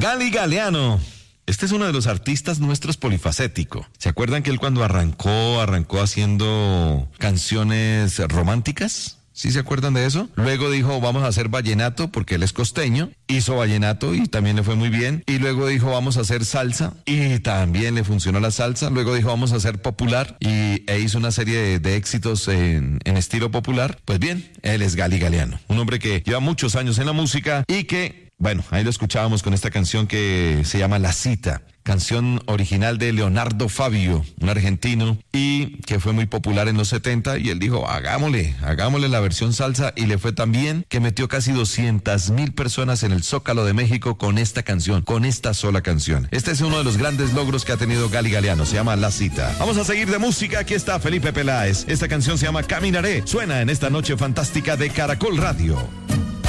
Gali Galeano. Este es uno de los artistas nuestros polifacético. ¿Se acuerdan que él cuando arrancó haciendo canciones románticas? ¿Sí se acuerdan de eso? Luego dijo, vamos a hacer vallenato, porque él es costeño. Hizo vallenato y también le fue muy bien. Y luego dijo, vamos a hacer salsa y también le funcionó la salsa. Luego dijo, vamos a hacer popular e hizo una serie de éxitos en estilo popular. Pues bien, él es Gali Galeano, un hombre que lleva muchos años en la música y que, bueno, ahí lo escuchábamos con esta canción que se llama La Cita. Canción original de Leonardo Fabio, un argentino, y que fue muy popular en los 70, y él dijo, hagámosle la versión salsa, y le fue tan bien que metió casi 200,000 personas en el Zócalo de México con esta canción, con esta sola canción. Este es uno de los grandes logros que ha tenido Gali Galeano, se llama La Cita. Vamos a seguir de música, aquí está Felipe Peláez. Esta canción se llama Caminaré, suena en esta noche fantástica de Caracol Radio.